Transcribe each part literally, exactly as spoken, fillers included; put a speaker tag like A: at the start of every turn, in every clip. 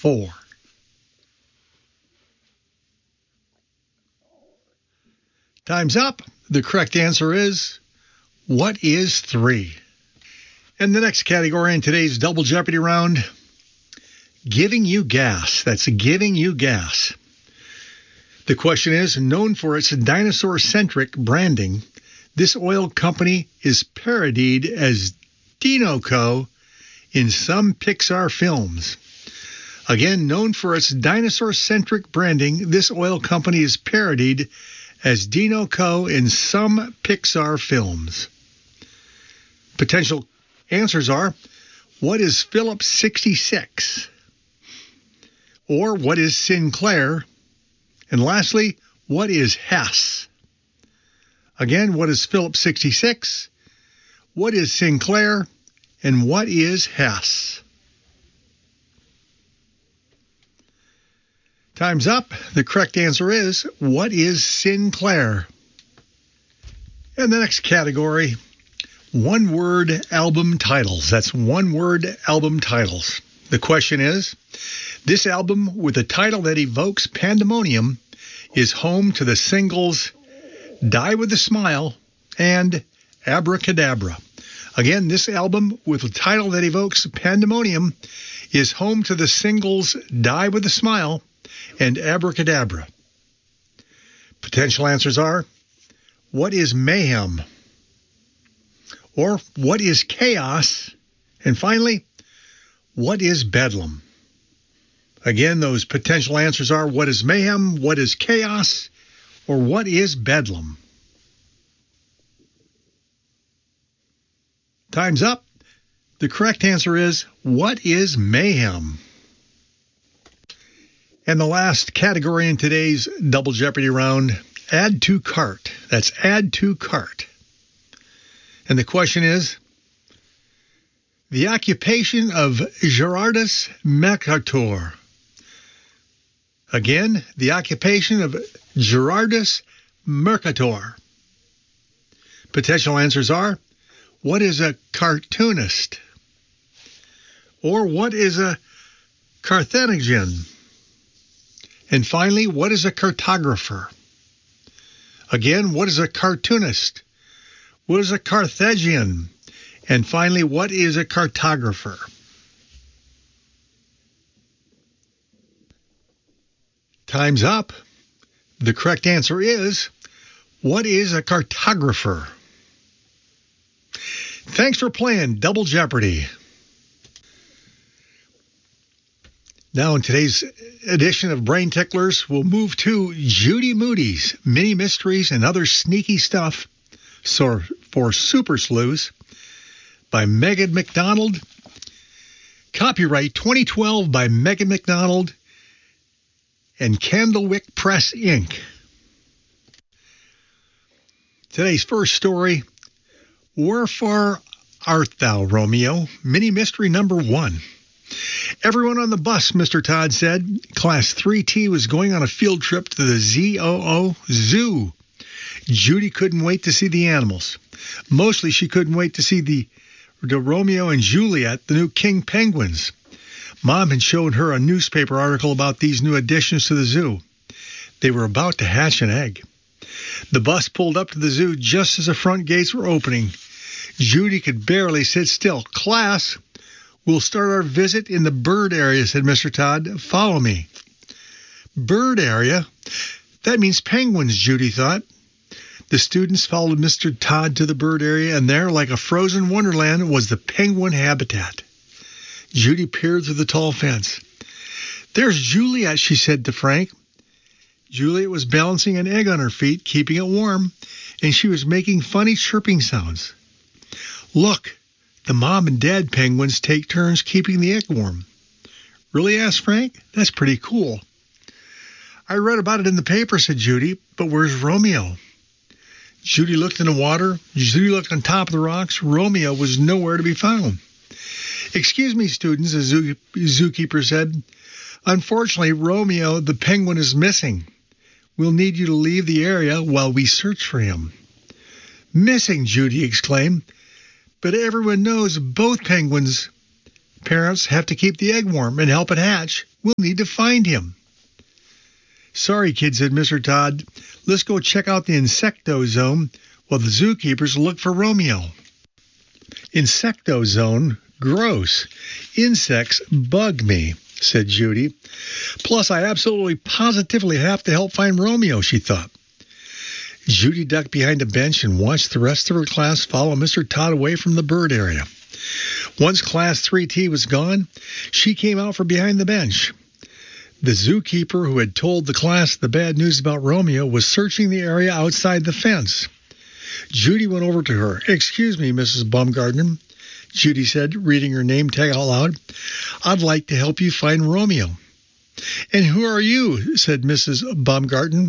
A: four. Time's up. The correct answer is, what is three? And the next category in today's Double Jeopardy round, giving you gas. That's giving you gas. The question is, known for its dinosaur-centric branding, this oil company is parodied as Dinoco in some Pixar films. Again, known for its dinosaur-centric branding, this oil company is parodied as Dinoco in some Pixar films. Potential answers are, what is Phillips sixty-six? Or what is Sinclair? And lastly, what is Hess? Again, what is Phillips sixty-six? What is Sinclair? And what is Hess? Time's up. The correct answer is, what is Sinclair? And the next category, one-word album titles. That's one-word album titles. The question is, this album with a title that evokes pandemonium is home to the singles Die With a Smile and Abracadabra. Again, this album with a title that evokes pandemonium is home to the singles Die With a Smile and Abracadabra. Potential answers are, what is mayhem? Or what is chaos? And finally, what is bedlam? Again, those potential answers are, what is mayhem? What is chaos? Or what is bedlam? Time's up. The correct answer is, what is mayhem? And the last category in today's Double Jeopardy round, add to cart. That's add to cart. And the question is, the occupation of Gerardus Mercator. Again, the occupation of Gerardus Mercator. Potential answers are, what is a cartoonist? Or what is a Carthaginian? And finally, what is a cartographer? Again, what is a cartoonist? What is a Carthaginian? And finally, what is a cartographer? Time's up. The correct answer is, what is a cartographer? Thanks for playing Double Jeopardy. Now in today's edition of Brain Ticklers, we'll move to Judy Moody's Mini Mysteries and Other Sneaky Stuff so for Super Sleuths by Megan McDonald. Copyright twenty twelve by Megan McDonald and Candlewick Press, Incorporated. Today's first story, Wherefore Art Thou, Romeo? Mini Mystery number one. Everyone on the bus, Mister Todd said. Class three T was going on a field trip to the Z O O Zoo. Judy couldn't wait to see the animals. Mostly she couldn't wait to see the, the Romeo and Juliet, the new king penguins. Mom had shown her a newspaper article about these new additions to the zoo. They were about to hatch an egg. The bus pulled up to the zoo just as the front gates were opening. Judy could barely sit still. Class, we'll start our visit in the bird area, said Mister Todd. Follow me. Bird area? That means penguins, Judy thought. The students followed Mister Todd to the bird area, and there, like a frozen wonderland, was the penguin habitat. Judy peered through the tall fence. There's Juliet, she said to Frank. Juliet was balancing an egg on her feet, keeping it warm, and she was making funny chirping sounds. Look, the mom and dad penguins take turns keeping the egg warm. Really? Asked Frank. That's pretty cool. I read about it in the paper, said Judy, but where's Romeo? Judy looked in the water. Judy looked on top of the rocks. Romeo was nowhere to be found. Excuse me, students, the zoo, zookeeper said. Unfortunately, Romeo, the penguin, is missing. We'll need you to leave the area while we search for him. Missing, Judy exclaimed. But everyone knows both penguins' parents have to keep the egg warm and help it hatch. We'll need to find him. Sorry, kid, said Mister Todd. Let's go check out the Insecto Zone while the zookeepers look for Romeo. Insecto Zone? Gross. Insects bug me, said Judy. Plus, I absolutely positively have to help find Romeo, she thought. Judy ducked behind a bench and watched the rest of her class follow Mister Todd away from the bird area. Once Class three T was gone, she came out from behind the bench. The zookeeper who had told the class the bad news about Romeo was searching the area outside the fence. Judy went over to her. Excuse me, Missus Baumgarten, Judy said, reading her name tag out loud. I'd like to help you find Romeo. And who are you? Said Missus Baumgarten.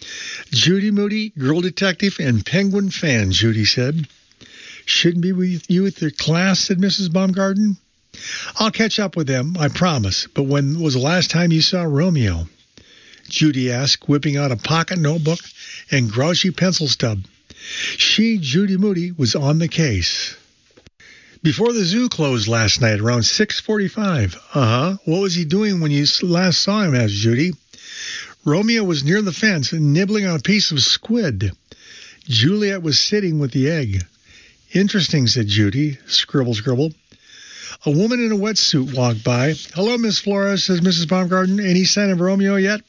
A: Judy Moody, girl detective and penguin fan, Judy said. Shouldn't be with you with your class, said Missus Baumgarten. I'll catch up with them, I promise. But when was the last time you saw Romeo? Judy asked, whipping out a pocket notebook and grouchy pencil stub. She, Judy Moody, was on the case. Before the zoo closed last night, around six forty-five. Uh-huh. What was he doing when you last saw him? Asked Judy. Romeo was near the fence and nibbling on a piece of squid. Juliet was sitting with the egg. Interesting, said Judy. Scribble, scribble. A woman in a wetsuit walked by. Hello, Miss Flores, says Missus Baumgarten. Any sign of Romeo yet?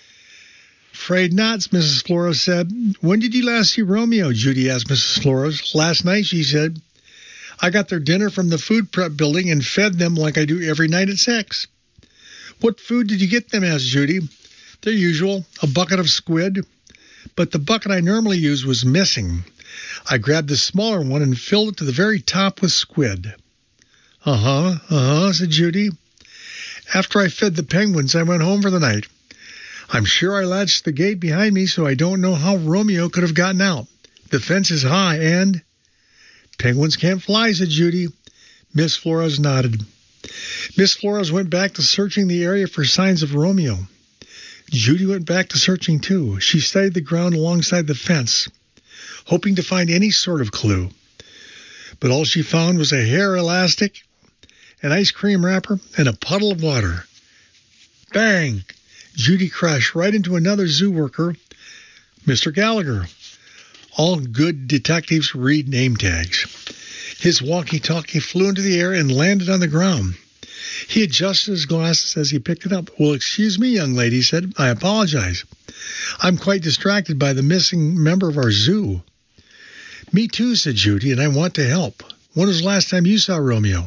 A: Afraid not, Missus Flores said. When did you last see Romeo? Judy asked Missus Flores. Last night, she said. I got their dinner from the food prep building and fed them like I do every night at six. What food did you get them? Asked Judy. Their usual, a bucket of squid. But the bucket I normally use was missing. I grabbed the smaller one and filled it to the very top with squid. Uh-huh, uh-huh, said Judy. After I fed the penguins, I went home for the night. I'm sure I latched the gate behind me, so I don't know how Romeo could have gotten out. The fence is high and... Penguins can't fly, said Judy. Miss Flores nodded. Miss Flores went back to searching the area for signs of Romeo. Judy went back to searching, too. She studied the ground alongside the fence, hoping to find any sort of clue. But all she found was a hair elastic, an ice cream wrapper, and a puddle of water. Bang! Judy crashed right into another zoo worker, Mister Gallagher. All good detectives read name tags. His walkie-talkie flew into the air and landed on the ground. He adjusted his glasses as he picked it up. Well, excuse me, young lady, he said. I apologize. I'm quite distracted by the missing member of our zoo. Me too, said Judy, and I want to help. When was the last time you saw Romeo?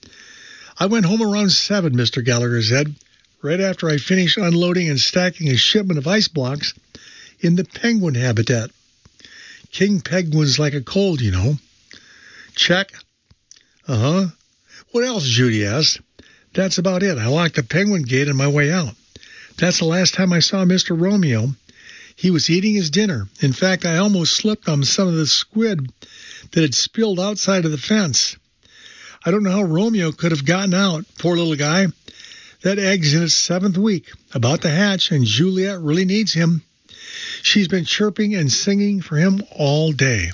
A: I went home around seven, Mister Gallagher said, right after I finished unloading and stacking a shipment of ice blocks in the penguin habitat. King penguins like a cold, you know. Check. Uh-huh. What else, Judy asked. That's about it. I locked the penguin gate on my way out. That's the last time I saw Mister Romeo. He was eating his dinner. In fact, I almost slipped on some of the squid that had spilled outside of the fence. I don't know how Romeo could have gotten out, poor little guy. That egg's in its seventh week, about to hatch, and Juliet really needs him. She's been chirping and singing for him all day.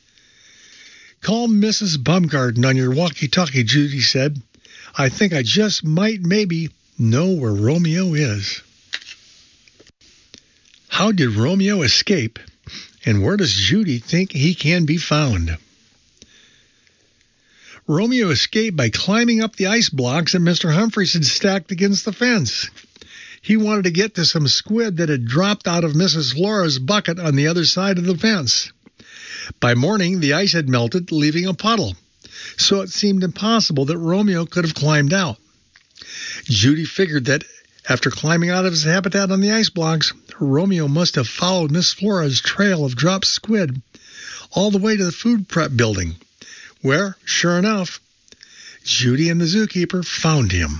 A: Call Missus Baumgarten on your walkie-talkie, Judy said. I think I just might maybe know where Romeo is. How did Romeo escape, and where does Judy think he can be found? Romeo escaped by climbing up the ice blocks that Mister Humphreys had stacked against the fence. He wanted to get to some squid that had dropped out of Missus Flores' bucket on the other side of the fence. By morning, the ice had melted, leaving a puddle, so it seemed impossible that Romeo could have climbed out. Judy figured that after climbing out of his habitat on the ice blocks, Romeo must have followed Miss Flores' trail of dropped squid all the way to the food prep building, where, sure enough, Judy and the zookeeper found him.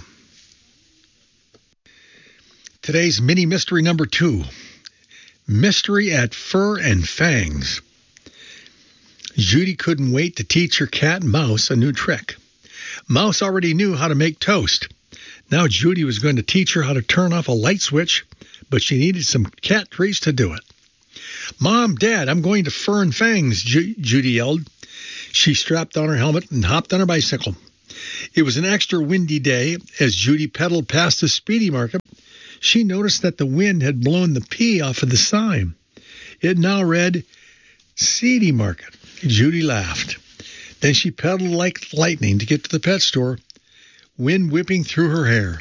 A: Today's mini mystery number two, Mystery at Fur and Fangs. Judy couldn't wait to teach her cat Mouse a new trick. Mouse already knew how to make toast. Now Judy was going to teach her how to turn off a light switch, but she needed some cat treats to do it. Mom, Dad, I'm going to Fur and Fangs, Ju- Judy yelled. She strapped on her helmet and hopped on her bicycle. It was an extra windy day. As Judy pedaled past the Speedy Market, she noticed that the wind had blown the P off of the sign. It now read, Seedy Market. Judy laughed. Then she pedaled like lightning to get to the pet store, wind whipping through her hair.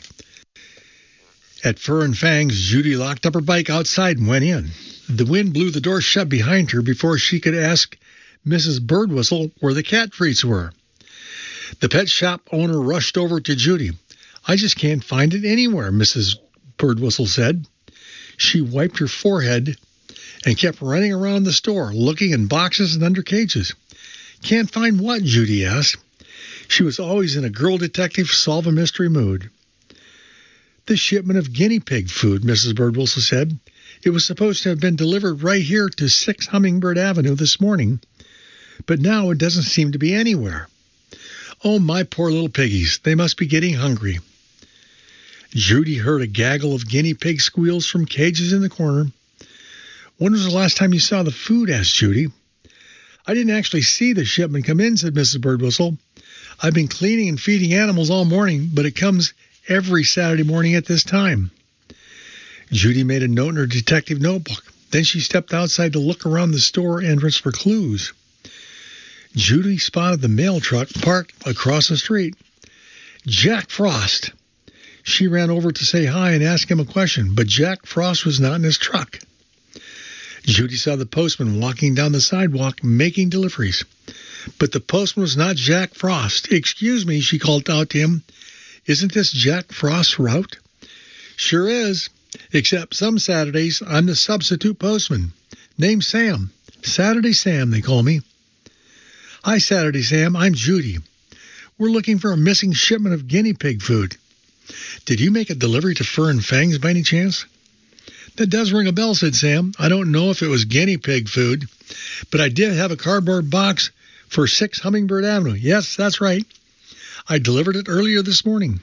A: At Fur and Fangs, Judy locked up her bike outside and went in. The wind blew the door shut behind her before she could ask Missus Birdwhistle where the cat treats were. The pet shop owner rushed over to Judy. I just can't find it anywhere, Missus Birdwhistle said. She wiped her forehead and kept running around the store, looking in boxes and under cages. Can't find what? Judy asked. She was always in a girl detective solve-a-mystery mood. The shipment of guinea pig food, Missus Birdwhistle said. It was supposed to have been delivered right here to six Hummingbird Avenue this morning, but now it doesn't seem to be anywhere. Oh, my poor little piggies. They must be getting hungry. Judy heard a gaggle of guinea pig squeals from cages in the corner. When was the last time you saw the food? Asked Judy. I didn't actually see the shipment come in, said Missus Birdwhistle. I've been cleaning and feeding animals all morning, but it comes every Saturday morning at this time. Judy made a note in her detective notebook. Then she stepped outside to look around the store entrance for clues. Judy spotted the mail truck parked across the street. Jack Frost. She ran over to say hi and ask him a question, but Jack Frost was not in his truck. Judy saw the postman walking down the sidewalk making deliveries. But the postman was not Jack Frost. Excuse me, she called out to him. Isn't this Jack Frost's route? Sure is, except some Saturdays I'm the substitute postman. Name's Sam. Saturday Sam, they call me. Hi, Saturday Sam. I'm Judy. We're looking for a missing shipment of guinea pig food. Did you make a delivery to Fur and Fangs by any chance? That does ring a bell, said Sam. I don't know if it was guinea pig food, but I did have a cardboard box for six Hummingbird Avenue. Yes, that's right. I delivered it earlier this morning.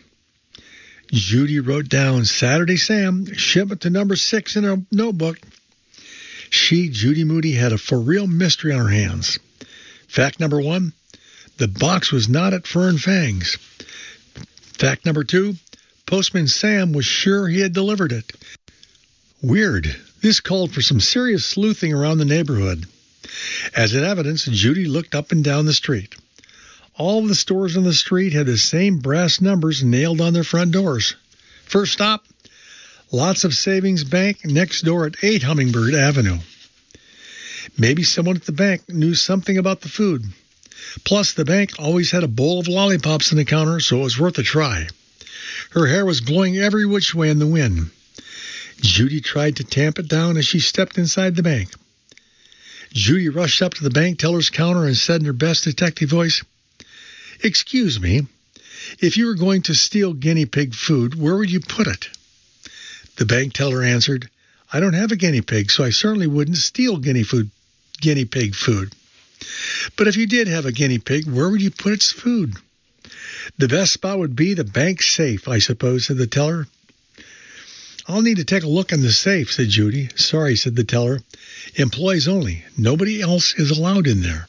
A: Judy wrote down Saturday Sam, shipment to number six in her notebook. She, Judy Moody, had a for-real mystery on her hands. Fact number one, the box was not at Fur and Fangs. Fact number two, Postman Sam was sure he had delivered it. Weird. This called for some serious sleuthing around the neighborhood. As an evidence, Judy looked up and down the street. All the stores on the street had the same brass numbers nailed on their front doors. First stop, Lots of Savings Bank next door at eight Hummingbird Avenue. Maybe someone at the bank knew something about the food. Plus, the bank always had a bowl of lollipops on the counter, so it was worth a try. Her hair was blowing every which way in the wind. Judy tried to tamp it down as she stepped inside the bank. Judy rushed up to the bank teller's counter and said in her best detective voice, "Excuse me, if you were going to steal guinea pig food, where would you put it?" The bank teller answered, "I don't have a guinea pig, so I certainly wouldn't steal guinea food, guinea pig food. But if you did have a guinea pig, where would you put its food?" "The best spot would be the bank safe, I suppose," said the teller. "I'll need to take a look in the safe," said Judy. "Sorry," said the teller. "Employees only. Nobody else is allowed in there."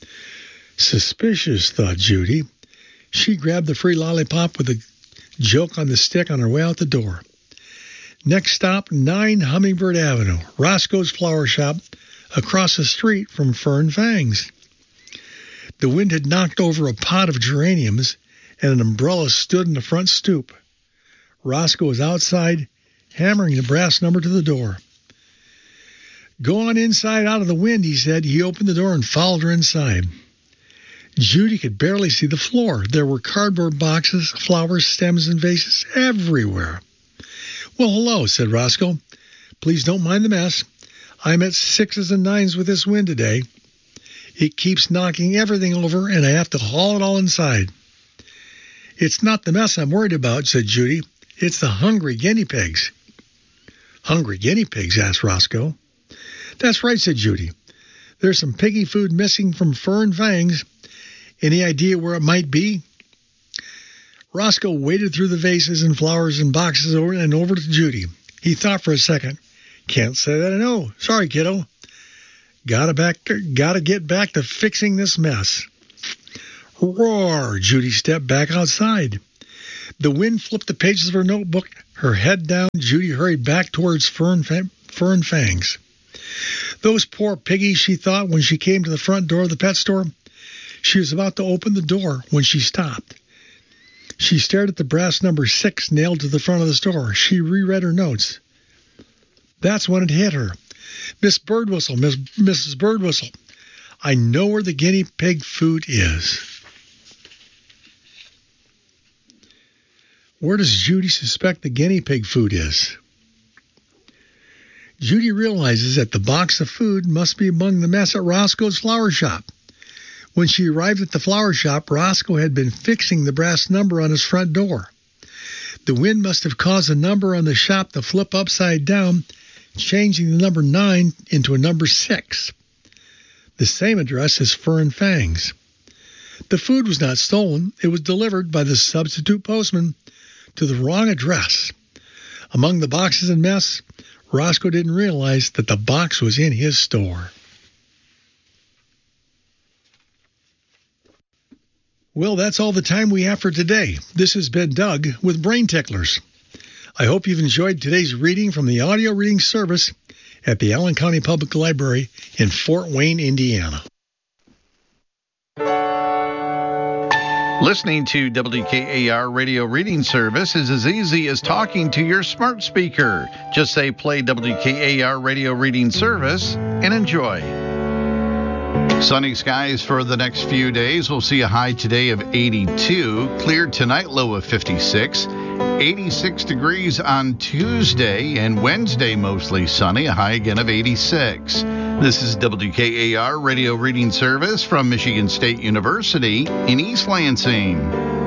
A: Suspicious, thought Judy. She grabbed the free lollipop with a joke on the stick on her way out the door. Next stop, nine Hummingbird Avenue, Roscoe's Flower Shop, across the street from Fur and Fangs. The wind had knocked over a pot of geraniums, and an umbrella stood in the front stoop. Roscoe was outside, hammering the brass number to the door. "Go on inside out of the wind," he said. He opened the door and followed her inside. Judy could barely see the floor. There were cardboard boxes, flowers, stems, and vases everywhere. "Well, hello," said Roscoe. "Please don't mind the mess. I'm at sixes and nines with this wind today. It keeps knocking everything over, and I have to haul it all inside." "It's not the mess I'm worried about," said Judy. "It's the hungry guinea pigs." "Hungry guinea pigs?" asked Roscoe. "That's right," said Judy. "There's some piggy food missing from Fur and Fangs. Any idea where it might be?" Roscoe waded through the vases and flowers and boxes over and over to Judy. He thought for a second. "Can't say that I know. Sorry, kiddo. Gotta back, gotta get back to fixing this mess." Roar! Judy stepped back outside. The wind flipped the pages of her notebook. Her head down, Judy hurried back towards Fern, Fern Fangs. Those poor piggies, she thought when she came to the front door of the pet store. She was about to open the door when she stopped. She stared at the brass number six nailed to the front of the store. She reread her notes. That's when it hit her. Miss Birdwhistle, Miss, Missus Birdwhistle, I know where the guinea pig food is. Where does Judy suspect the guinea pig food is? Judy realizes that the box of food must be among the mess at Roscoe's flower shop. When she arrived at the flower shop, Roscoe had been fixing the brass number on his front door. The wind must have caused the number on the shop to flip upside down, changing the number nine into a number six. The same address as Fern Fangs. The food was not stolen. It was delivered by the substitute postman to the wrong address. Among the boxes and mess, Roscoe didn't realize that the box was in his store. Well, that's all the time we have for today. This has been Doug with Brain Ticklers. I hope you've enjoyed today's reading from the audio reading service at the Allen County Public Library in Fort Wayne, Indiana.
B: Listening to W K A R Radio Reading Service is as easy as talking to your smart speaker. Just say play W K A R Radio Reading Service and enjoy. Sunny skies for the next few days. We'll see a high today of eighty-two. Clear tonight, low of fifty-six. eighty-six degrees on Tuesday, and Wednesday mostly sunny, a high again of eighty-six. This is W K A R Radio Reading Service from Michigan State University in East Lansing.